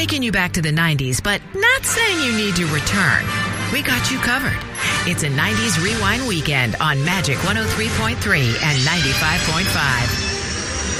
taking you back to the 90s, but not saying you need to return. We got you covered. It's a 90s Rewind weekend on Magic 103.3 and 95.5.